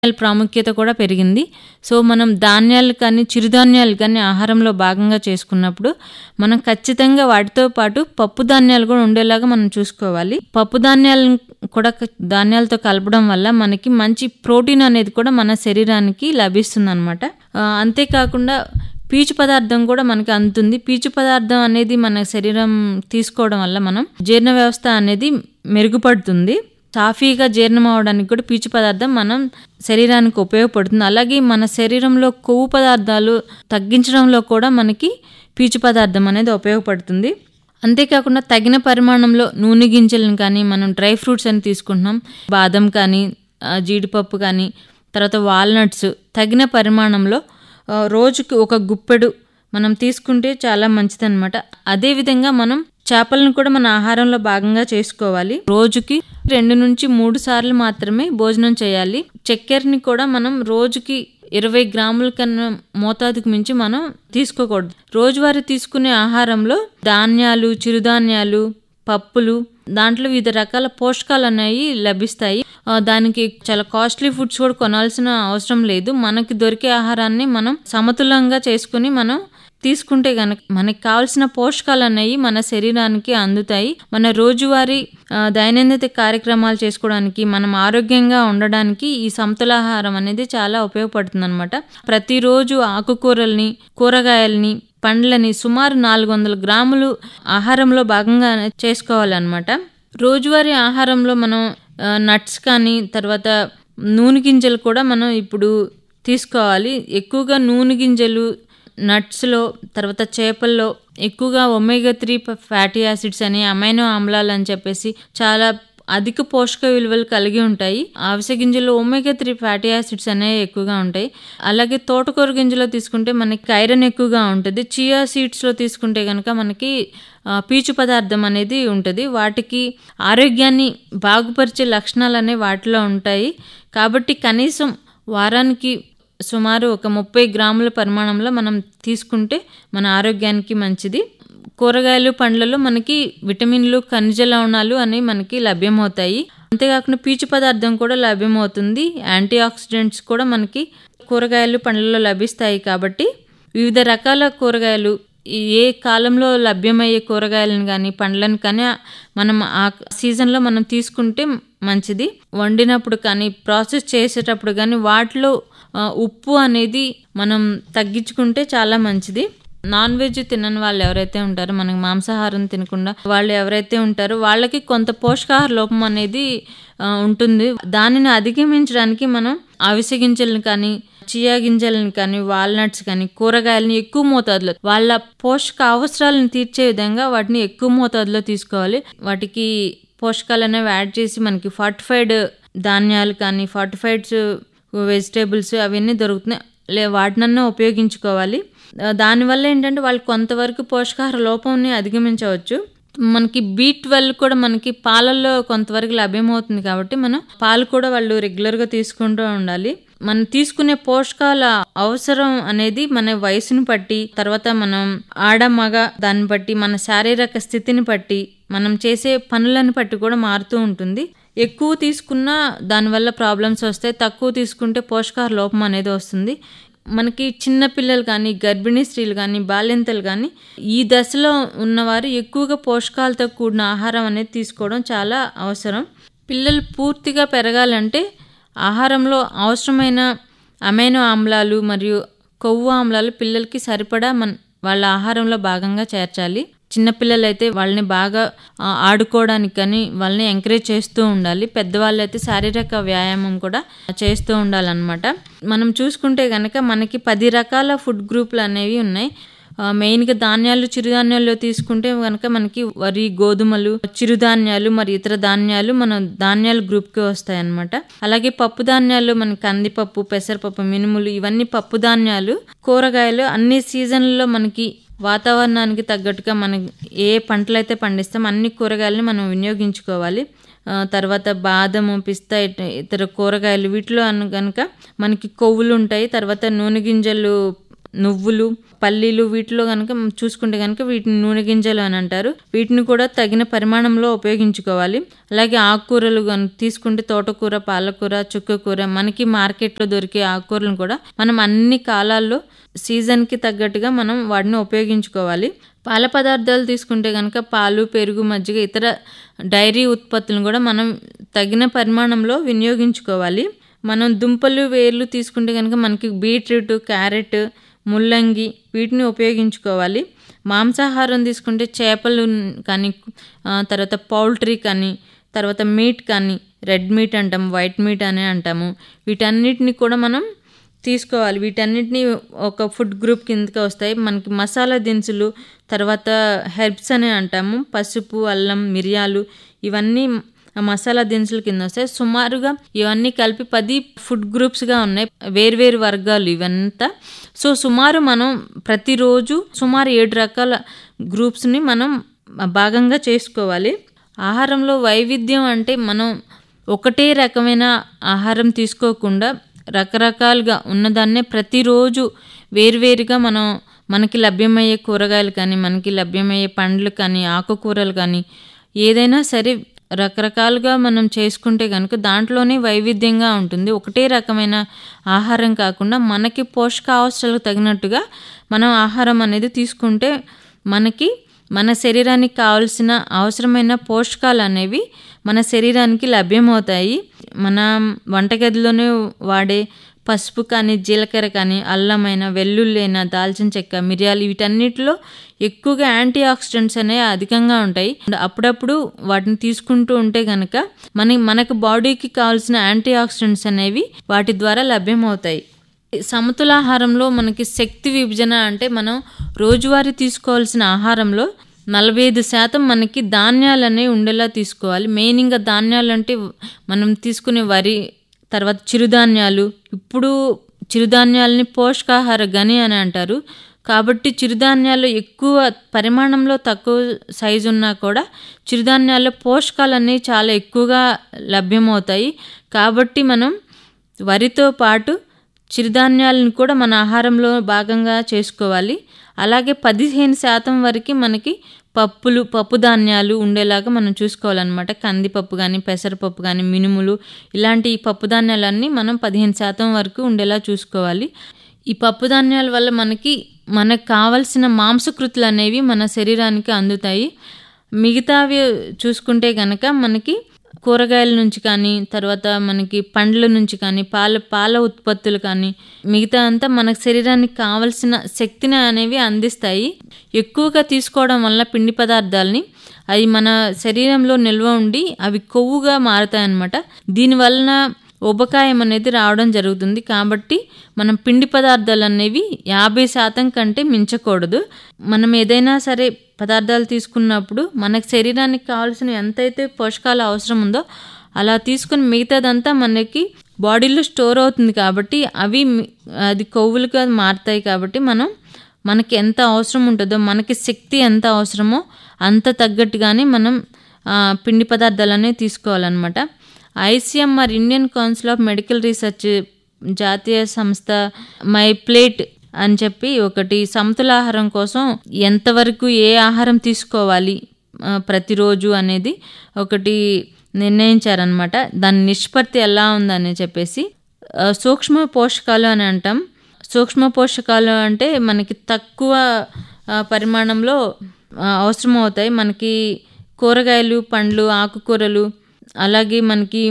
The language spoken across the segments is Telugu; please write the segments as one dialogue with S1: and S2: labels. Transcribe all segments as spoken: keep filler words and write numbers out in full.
S1: ప్రాముఖ్యత కూడా పెరిగింది. సో, మనం ధాన్యాలు కానీ, చిరుధాన్యాలు కానీ ఆహారంలో భాగంగా చేసుకున్నప్పుడు మనం ఖచ్చితంగా వాటితో పాటు పప్పు ధాన్యాలు కూడా ఉండేలాగా మనం చూసుకోవాలి. పప్పు ధాన్యాలను కూడా క ధాన్యాలతో కలపడం వల్ల మనకి మంచి ప్రోటీన్ అనేది కూడా మన శరీరానికి లభిస్తుందనమాట. ఆహ్, అంతేకాకుండా పీచు పదార్థం కూడా మనకి అందుతుంది. పీచు పదార్థం అనేది మన శరీరం తీసుకోవడం వల్ల మనం జీర్ణ వ్యవస్థ అనేది మెరుగుపడుతుంది. సాఫీగా జీర్ణం అవ్వడానికి కూడా పీచు పదార్థం మనం శరీరానికి ఉపయోగపడుతుంది. అలాగే మన శరీరంలో కొవ్వు పదార్థాలు తగ్గించడంలో కూడా మనకి పీచు పదార్థం అనేది ఉపయోగపడుతుంది. అంతేకాకుండా తగిన పరిమాణంలో నూనె గింజలను కానీ, మనం డ్రై ఫ్రూట్స్ అని తీసుకుంటున్నాం. బాదం కానీ, ఆహ్, జీడిపప్పు కానీ, తర్వాత వాల్నట్స్ తగిన పరిమాణంలో ఆహ్, రోజుకి ఒక గుప్పెడు మనం తీసుకుంటే చాలా మంచిదన్నమాట. అదేవిధంగా మనం చేపలను కూడా మన ఆహారంలో భాగంగా చేసుకోవాలి. రోజుకి రెండు నుంచి మూడు సార్లు మాత్రమే భోజనం చేయాలి. చక్కెరని కూడా మనం రోజుకి ఇరవై గ్రాముల కన్నా మోతాదుకు మించి మనం తీసుకోకూడదు. రోజువారీ తీసుకునే ఆహారంలో ధాన్యాలు, చిరుధాన్యాలు, పప్పులు, దాంట్లో వివిధ రకాల పోషకాలు అనేవి లభిస్తాయి. దానికి చాలా కాస్ట్లీ ఫుడ్స్ కూడా కొనాల్సిన అవసరం లేదు. మనకి దొరికే ఆహారాన్ని మనం సమతులంగా చేసుకుని మనం తీసుకుంటే గనక మనకి కావాల్సిన పోషకాలు అనేవి మన శరీరానికి అందుతాయి. మన రోజువారీ దైనందిన కార్యక్రమాలు చేసుకోవడానికి, మనం ఆరోగ్యంగా ఉండడానికి ఈ సమతులాహారం అనేది చాలా ఉపయోగపడుతుంది అనమాట. ప్రతిరోజు ఆకుకూరల్ని, కూరగాయల్ని, పండ్లని సుమారు నాలుగు వందల గ్రాములు ఆహారంలో భాగంగా చేసుకోవాలన్నమాట. రోజువారీ ఆహారంలో మనం నట్స్ కానీ, తర్వాత నూనె గింజలు కూడా మనం ఇప్పుడు తీసుకోవాలి. ఎక్కువగా నూనె గింజలు, నట్స్లో, తర్వాత చేపల్లో ఎక్కువగా ఒమేగా త్రీ ఫ్యాటీ యాసిడ్స్ అని, అమైనో ఆమ్లాలు అని చెప్పేసి చాలా అధిక పోషక విలువలు కలిగి ఉంటాయి. అవిసె గింజల్లో ఒమేగా త్రీ ఫ్యాటీ యాసిడ్స్ అనేవి ఎక్కువగా ఉంటాయి. అలాగే తోటకూర గింజలో తీసుకుంటే మనకి ఐరన్ ఎక్కువగా ఉంటుంది. చియా సీడ్స్లో తీసుకుంటే కనుక మనకి పీచు పదార్థం అనేది ఉంటుంది. వాటికి ఆరోగ్యాన్ని బాగుపరిచే లక్షణాలు అనేవి వాటిలో ఉంటాయి. కాబట్టి కనీసం వారానికి సుమారు ఒక ముప్పై గ్రాముల పరిమాణంలో మనం తీసుకుంటే మన ఆరోగ్యానికి మంచిది. కూరగాయలు, పండ్లలో మనకి విటమిన్లు, ఖనిజ లవణాలు అనేవి మనకి లభ్యమవుతాయి. అంతేకాకుండా పీచు పదార్థం కూడా లభ్యమవుతుంది. యాంటీ ఆక్సిడెంట్స్ కూడా మనకి కూరగాయలు, పండ్లలో లభిస్తాయి. కాబట్టి వివిధ రకాల కూరగాయలు, ఏ కాలంలో లభ్యమయ్యే కూరగాయలను కానీ, పండ్లను కానీ మనం ఆ సీజన్లో మనం తీసుకుంటే మంచిది. వండినప్పుడు కానీ, ప్రాసెస్ చేసేటప్పుడు కానీ వాటిలో ఉప్పు అనేది మనం తగ్గించుకుంటే చాలా మంచిది. నాన్ వెజ్ తినని వాళ్ళు ఎవరైతే ఉంటారో, మనకి మాంసాహారం తినకుండా వాళ్ళు ఎవరైతే ఉంటారో వాళ్ళకి కొంత పోషకాహార లోపం అనేది ఉంటుంది. దానిని అధిగమించడానికి మనం అవిసె గింజలను కానీ, చియా గింజలను కానీ, వాల్నట్స్ కానీ, కూరగాయలని ఎక్కువ మోతాదులో వాళ్ళ పోషక అవసరాలను తీర్చే విధంగా వాటిని ఎక్కువ మోతాదులో తీసుకోవాలి. వాటికి పోషకాలు అనేవి యాడ్ చేసి మనకి ఫార్టిఫైడ్ ధాన్యాలు కానీ, ఫార్టిఫైడ్స్ వెజిటేబుల్స్ అవన్నీ దొరుకుతున్నాయి. లే వాటినన్నా ఉపయోగించుకోవాలి. దానివల్ల ఏంటంటే వాళ్ళు కొంతవరకు పోషకాహార లోపాన్ని అధిగమించవచ్చు. మనకి బీ ట్వెల్వ్ కూడా మనకి పాలల్లో కొంతవరకు లభ్యమవుతుంది. కాబట్టి మనం పాలు కూడా వాళ్ళు రెగ్యులర్గా తీసుకుంటూ ఉండాలి. మనం తీసుకునే పోషకాల అవసరం అనేది మన వయసుని బట్టి, తర్వాత మనం ఆడ మగ దాన్ని బట్టి, మన శారీరక స్థితిని బట్టి, మనం చేసే పనులను బట్టి కూడా మారుతూ ఉంటుంది. ఎక్కువ తీసుకున్నా దానివల్ల ప్రాబ్లమ్స్ వస్తాయి. తక్కువ తీసుకుంటే పోషకాహార లోపం అనేది వస్తుంది. మనకి చిన్న పిల్లలు కానీ, గర్భిణీ స్త్రీలు కానీ, బాలింతలు కానీ ఈ దశలో ఉన్నవారు ఎక్కువగా పోషకాలతో కూడిన ఆహారం అనేది తీసుకోవడం చాలా అవసరం. పిల్లలు పూర్తిగా పెరగాలంటే ఆహారంలో అవసరమైన అమైనో ఆమ్లాలు మరియు కొవ్వు ఆమ్లాలు పిల్లలకి సరిపడా మన వాళ్ళ ఆహారంలో భాగంగా చేర్చాలి. చిన్నపిల్లలైతే వాళ్ళని బాగా ఆడుకోవడానికి కానీ వాళ్ళని ఎంకరేజ్ చేస్తూ ఉండాలి. పెద్దవాళ్ళు అయితే శారీరక వ్యాయామం కూడా చేస్తూ ఉండాలన్నమాట. మనం చూసుకుంటే కనుక మనకి పది రకాల ఫుడ్ గ్రూపులు అనేవి ఉన్నాయి. మెయిన్గా ధాన్యాలు, చిరుధాన్యాల్లో తీసుకుంటే కనుక మనకి వరి, గోధుమలు, చిరుధాన్యాలు మరి ఇతర ధాన్యాలు మన ధాన్యాల గ్రూప్కి వస్తాయి అన్నమాట. అలాగే పప్పు ధాన్యాలు మనకి కందిపప్పు, పెసరపప్పు, మినుములు ఇవన్నీ పప్పు ధాన్యాలు. కూరగాయలు అన్ని సీజన్లలో మనకి వాతావరణానికి తగ్గట్టుగా మనం ఏ పంటలు అయితే పండిస్తాం అన్ని కూరగాయలని మనం వినియోగించుకోవాలి. తర్వాత బాదము, పిస్తా, ఇతర కూరగాయలు వీటిలో అను కనుక మనకి కొవ్వులు ఉంటాయి. తర్వాత నూనె గింజలు నువ్వులు, పల్లీలు వీటిలో కనుక చూసుకుంటే కనుక వీటిని నూనె గింజలు అని అంటారు. వీటిని కూడా తగిన పరిమాణంలో ఉపయోగించుకోవాలి. అలాగే ఆకుకూరలు తీసుకుంటే తోటకూర, పాలకూర, చుక్కకూర మనకి మార్కెట్లో దొరికే ఆకుకూరలను కూడా మనం అన్ని కాలాల్లో సీజన్కి తగ్గట్టుగా మనం వాటిని ఉపయోగించుకోవాలి. పాల పదార్థాలు తీసుకుంటే కనుక పాలు, పెరుగు, మజ్జిగ ఇతర డైరీ ఉత్పత్తులను కూడా మనం తగిన పరిమాణంలో వినియోగించుకోవాలి. మనం దుంపలు, వేర్లు తీసుకుంటే కనుక మనకి బీట్రూట్, క్యారెట్, ముల్లంగి వీటిని ఉపయోగించుకోవాలి. మాంసాహారం తీసుకుంటే చేపలు కానీ, తర్వాత పౌల్ట్రీ కానీ, తర్వాత మీట్ కానీ, రెడ్ మీట్ అంటాము, వైట్ మీట్ అని అంటాము. వీటన్నిటిని కూడా మనం తీసుకోవాలి. వీటన్నిటిని ఒక ఫుడ్ గ్రూప్ కిందకి వస్తాయి. మనకి మసాలా దినుసులు, తర్వాత హెర్బ్స్ అని అంటాము. పసుపు, అల్లం, మిరియాలు ఇవన్నీ మసాలా దినుసుల కింద వస్తాయి. సుమారుగా ఇవన్నీ కలిపి పది ఫుడ్ గ్రూప్స్గా ఉన్నాయి, వేర్వేరు వర్గాలు ఇవంతా. సో సుమారు మనం ప్రతిరోజు సుమారు ఏడు రకాల గ్రూప్స్ని మనం భాగంగా చేసుకోవాలి. ఆహారంలో వైవిధ్యం అంటే మనం ఒకటే రకమైన ఆహారం తీసుకోకుండా రకరకాలుగా ఉన్నదాన్నే ప్రతిరోజు వేరువేరుగా మనం మనకి లభ్యమయ్యే కూరగాయలు కానీ, మనకి లభ్యమయ్యే పండ్లు కానీ, ఆకుకూరలు కానీ ఏదైనా సరే రకరకాలుగా మనం చేసుకుంటే కనుక దాంట్లోనే వైవిధ్యంగా ఉంటుంది. ఒకటే రకమైన ఆహారం కాకుండా మనకి పోషకావసరాలకు తగినట్టుగా మనం ఆహారం అనేది తీసుకుంటే మనకి మన శరీరానికి కావాల్సిన అవసరమైన పోషకాలు అనేవి మన శరీరానికి లభ్యమవుతాయి. మన వంటగదిలోనే వాడే పసుపు కానీ, జీలకర్ర కానీ, అల్లమైన, వెల్లుల్లైన, దాల్చిన చెక్క, మిరియాలు వీటన్నిటిలో ఎక్కువగా యాంటీ ఆక్సిడెంట్స్ అనేవి అధికంగా ఉంటాయి. అప్పుడప్పుడు వాటిని తీసుకుంటూ ఉంటే కనుక మన మనకు బాడీకి కావాల్సిన యాంటీ ఆక్సిడెంట్స్ అనేవి వాటి ద్వారా లభ్యమవుతాయి. సమతులాహారంలో మనకి శక్తి విభజన అంటే మనం రోజువారీ తీసుకోవాల్సిన ఆహారంలో నలభై ఐదు శాతం మనకి ధాన్యాలు అనేవి ఉండేలా తీసుకోవాలి. మెయిన్గా ధాన్యాలు అంటే మనం తీసుకునే వరి, తర్వాత చిరుధాన్యాలు. ఇప్పుడు చిరుధాన్యాలని పోషకాహార గని అని అంటారు. కాబట్టి చిరుధాన్యాలు ఎక్కువ పరిమాణంలో తక్కువ సైజు ఉన్నా కూడా చిరుధాన్యాల్లో పోషకాలు అనేవి చాలా ఎక్కువగా లభ్యమవుతాయి. కాబట్టి మనం వరితో పాటు చిరుధాన్యాలను కూడా మన ఆహారంలో భాగంగా చేసుకోవాలి. అలాగే పదిహేను శాతం వరకు మనకి పప్పులు, పప్పు ధాన్యాలు ఉండేలాగా మనం చూసుకోవాలన్నమాట. కందిపప్పు కానీ, పెసరపప్పు కానీ, మినుములు ఇలాంటి ఈ పప్పు ధాన్యాలన్నీ మనం పదిహేను శాతం వరకు ఉండేలా చూసుకోవాలి. ఈ పప్పు ధాన్యాల వల్ల మనకి మనకు కావలసిన మాంసకృతులు అనేవి మన శరీరానికి అందుతాయి. మిగతావి చూసుకుంటే కనుక మనకి కూరగాయల నుంచి కానీ, తర్వాత మనకి పండ్ల నుంచి కానీ, పాల పాల ఉత్పత్తులు కానీ మిగతా అంతా మన శరీరానికి కావలసిన శక్తిని అనేవి అందిస్తాయి. ఎక్కువగా తీసుకోవడం వల్ల పిండి పదార్థాలని అవి మన శరీరంలో నిల్వ ఉండి అవి కొవ్వుగా మారుతాయి అన్నమాట. దీనివలన ఉబకాయం అనేది రావడం జరుగుతుంది. కాబట్టి మనం పిండి పదార్థాలు అనేవి యాభై శాతం కంటే మించకూడదు. మనం ఏదైనా సరే పదార్థాలు తీసుకున్నప్పుడు మనకు శరీరానికి కావాల్సిన ఎంతైతే పోషకాలు అవసరం ఉందో అలా తీసుకుని మిగతాదంతా మనకి బాడీలో స్టోర్ అవుతుంది. కాబట్టి అవి అది కొవ్వులుగా మారుతాయి. కాబట్టి మనం మనకి ఎంత అవసరం ఉంటుందో, మనకి శక్తి ఎంత అవసరమో అంత తగ్గట్టుగానే మనం పిండి పదార్థాలనే తీసుకోవాలన్నమాట. ICMR Indian council of medical research జాతీయ సంస్థ మై ప్లేట్ అని చెప్పి ఒకటి సమతులాహారం కోసం ఎంతవరకు ఏ ఆహారం తీసుకోవాలి ప్రతిరోజు అనేది ఒకటి నిర్ణయించారనమాట. దాని నిష్పత్తి ఎలా ఉందని చెప్పేసి సూక్ష్మ పోషకాలు అని అంటాం. సూక్ష్మ పోషకాలు అంటే మనకి తక్కువ పరిమాణంలో అవసరం అవుతాయి. మనకి కూరగాయలు, పండ్లు, ఆకుకూరలు, అలాగే మనకి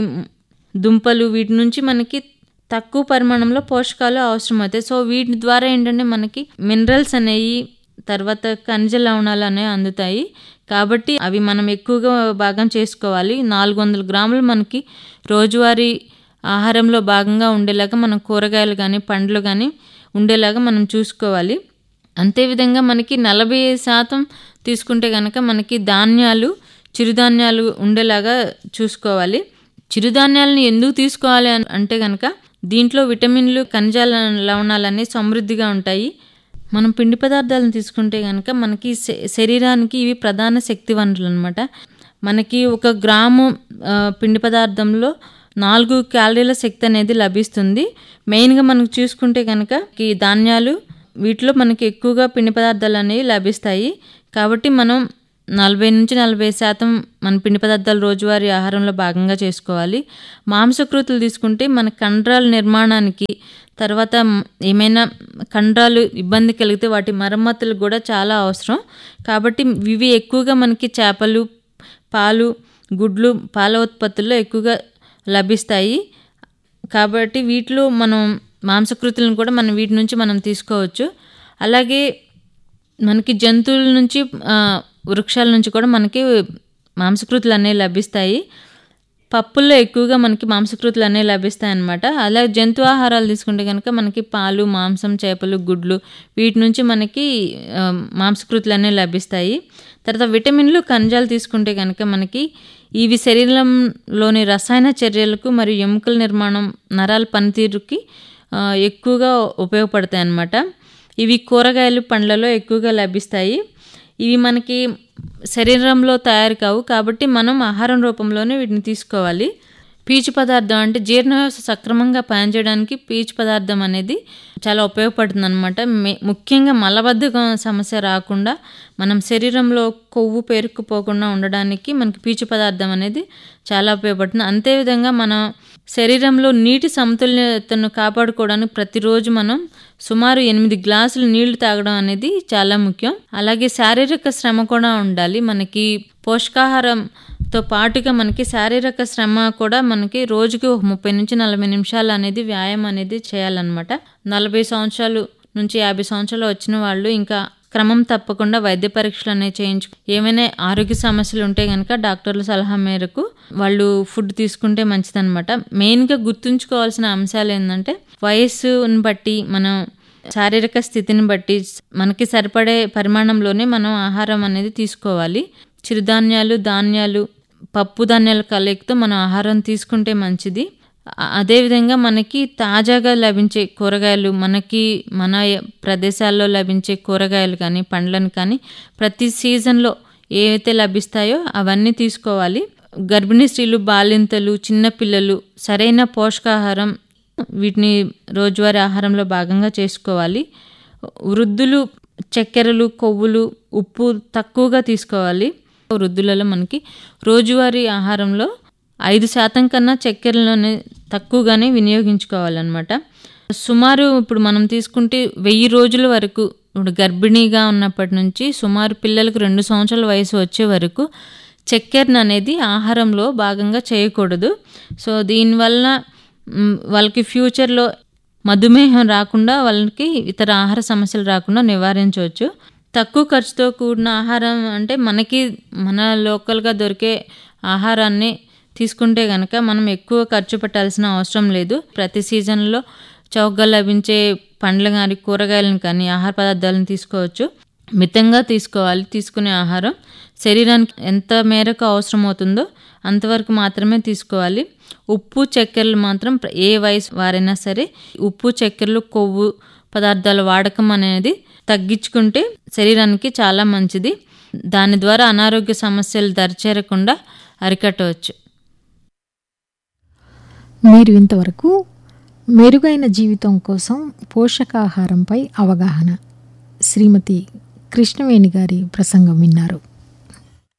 S1: దుంపలు వీటి నుంచి మనకి తక్కువ పరిమాణంలో పోషకాలు అవసరమవుతాయి. సో వీటి ద్వారా ఏంటంటే మనకి మినరల్స్ అనేవి, తర్వాత ఖనిజ లవణాలు అనేవి అందుతాయి. కాబట్టి అవి మనం ఎక్కువగా భాగం చేసుకోవాలి. నాలుగు వందల గ్రాములు మనకి రోజువారీ ఆహారంలో భాగంగా ఉండేలాగా మనం కూరగాయలు కానీ, పండ్లు కానీ ఉండేలాగా మనం చూసుకోవాలి. అంతేవిధంగా మనకి నలభై శాతం తీసుకుంటే కనుక మనకి ధాన్యాలు, చిరుధాన్యాలు ఉండేలాగా చూసుకోవాలి. చిరుధాన్యాలను ఎందుకు తీసుకోవాలి అంటే కనుక దీంట్లో విటమిన్లు, ఖనిజ లవణాలన్నీ సమృద్ధిగా ఉంటాయి. మనం పిండి పదార్థాలను తీసుకుంటే కనుక మనకి శరీరానికి ఇవి ప్రధాన శక్తి వనరులు అనమాట. మనకి ఒక గ్రాము పిండి పదార్థంలో నాలుగు క్యాలరీల శక్తి అనేది లభిస్తుంది. మెయిన్గా మనకు చూసుకుంటే కనుక ఈ ధాన్యాలు, వీటిలో మనకి ఎక్కువగా పిండి పదార్థాలు అనేవి లభిస్తాయి. కాబట్టి మనం నలభై నుంచి నలభై శాతం మన పిండి పదార్థాలు రోజువారీ ఆహారంలో భాగంగా చేసుకోవాలి. మాంసకృతులు తీసుకుంటే మన కండరాల నిర్మాణానికి, తర్వాత ఏమైనా కండరాలు ఇబ్బంది కలిగితే వాటి మరమ్మతులు కూడా చాలా అవసరం. కాబట్టి ఇవి ఎక్కువగా మనకి చేపలు, పాలు, గుడ్లు, పాల ఉత్పత్తుల్లో ఎక్కువగా లభిస్తాయి. కాబట్టి వీటిలో మనం మాంసకృతులను కూడా మనం వీటి నుంచి మనం తీసుకోవచ్చు. అలాగే మనకి జంతువుల నుంచి, వృక్షాల నుంచి కూడా మనకి మాంసకృతులు అనేవి లభిస్తాయి. పప్పుల్లో ఎక్కువగా మనకి మాంసకృతులు అనేవి లభిస్తాయి అన్నమాట. అలాగే జంతు ఆహారాలు తీసుకుంటే కనుక మనకి పాలు, మాంసం, చేపలు, గుడ్లు వీటి నుంచి మనకి మాంసకృతులు అనేవి లభిస్తాయి. తర్వాత విటమిన్లు, ఖనిజాలు తీసుకుంటే కనుక మనకి ఇవి శరీరంలోని రసాయన చర్యలకు మరియు ఎముకల నిర్మాణం, నరాల పనితీరుకి ఎక్కువగా ఉపయోగపడతాయి అన్నమాట. ఇవి కూరగాయలు, పండ్లలో ఎక్కువగా లభిస్తాయి. ఇవి మనకి శరీరంలో తయారు కావు, కాబట్టి మనం ఆహారం రూపంలోనే వీటిని తీసుకోవాలి. పీచు పదార్థం అంటే జీర్ణ వ్యవస్థ సక్రమంగా పనిచేయడానికి పీచు పదార్థం అనేది చాలా ఉపయోగపడుతుంది అనమాట. ముఖ్యంగా మలబద్ధకం సమస్య రాకుండా, మనం శరీరంలో కొవ్వు పేరుకుపోకుండా ఉండడానికి మనకి పీచు పదార్థం అనేది చాలా ఉపయోగపడుతుంది. అంతేవిధంగా మన శరీరంలో నీటి సమతుల్యతను కాపాడుకోవడానికి ప్రతిరోజు మనం సుమారు ఎనిమిది గ్లాసులు నీళ్లు తాగడం అనేది చాలా ముఖ్యం. అలాగే శారీరక శ్రమ కూడా ఉండాలి. మనకి పోషకాహారంతో పాటుగా మనకి శారీరక శ్రమ కూడా మనకి రోజుకి ఒక ముప్పై నుంచి నలభై నిమిషాలు అనేది వ్యాయామం అనేది చేయాలన్నమాట. నలభై సంవత్సరాలు నుంచి యాభై సంవత్సరాలు వచ్చిన వాళ్ళు ఇంకా క్రమం తప్పకుండా వైద్య పరీక్షలు అనేవి చేయించు, ఏమైనా ఆరోగ్య సమస్యలు ఉంటే కనుక డాక్టర్ల సలహా మేరకు వాళ్ళు ఫుడ్ తీసుకుంటే మంచిదన్నమాట. మెయిన్గా గుర్తుంచుకోవాల్సిన అంశాలు ఏంటంటే, వయస్సుని బట్టి, మనం శారీరక స్థితిని బట్టి మనకి సరిపడే పరిమాణంలోనే మనం ఆహారం అనేది తీసుకోవాలి. చిరుధాన్యాలు, ధాన్యాలు, పప్పు ధాన్యాల కలయికతో మనం ఆహారం తీసుకుంటే మంచిది. అదేవిధంగా మనకి తాజాగా లభించే కూరగాయలు, మనకి మన ప్రదేశాల్లో లభించే కూరగాయలు కానీ, పండ్లను కానీ ప్రతి సీజన్లో ఏవైతే లభిస్తాయో అవన్నీ తీసుకోవాలి. గర్భిణీ స్త్రీలు, బాలింతలు, చిన్నపిల్లలు సరైన పోషకాహారం వీటిని రోజువారీ ఆహారంలో భాగంగా చేసుకోవాలి. వృద్ధులు చక్కెరలు, కొవ్వులు, ఉప్పు తక్కువగా తీసుకోవాలి. వృద్ధులలో మనకి రోజువారీ ఆహారంలో ఐదు శాతం కన్నా చక్కెరలోనే తక్కువగానే వినియోగించుకోవాలన్నమాట. సుమారు ఇప్పుడు మనం తీసుకుంటే వెయ్యి రోజుల వరకు, ఇప్పుడు గర్భిణీగా ఉన్నప్పటి నుంచి సుమారు పిల్లలకు రెండు సంవత్సరాల వయసు వచ్చే వరకు చక్కెరను అనేది ఆహారంలో భాగంగా చేయకూడదు. సో దీనివల్ల వాళ్ళకి ఫ్యూచర్లో మధుమేహం రాకుండా, వాళ్ళకి ఇతర ఆహార సమస్యలు రాకుండా నివారించవచ్చు. తక్కువ ఖర్చుతో కూడిన ఆహారం అంటే మనకి మన లోకల్గా దొరికే ఆహారాన్ని తీసుకుంటే కనుక మనం ఎక్కువ ఖర్చు పెట్టాల్సిన అవసరం లేదు. ప్రతి సీజన్లో చౌకగా లభించే పండ్లు కానీ, కూరగాయలను కానీ, ఆహార పదార్థాలను తీసుకోవచ్చు. మితంగా తీసుకోవాలి. తీసుకునే ఆహారం శరీరానికి ఎంత మేరకు అవసరం అవుతుందో అంతవరకు మాత్రమే తీసుకోవాలి. ఉప్పు, చక్కెరలు మాత్రం ఏ వయసు వారైనా సరే ఉప్పు, చక్కెరలు, కొవ్వు పదార్థాల వాడకం అనేది తగ్గించుకుంటే శరీరానికి చాలా మంచిది. దాని ద్వారా అనారోగ్య సమస్యలు దరిచేరకుండా అరికట్టవచ్చు.
S2: మీరు ఇంతవరకు మెరుగైన జీవితం కోసం పోషకాహారంపై అవగాహన, శ్రీమతి కృష్ణవేణి గారి ప్రసంగం విన్నారు.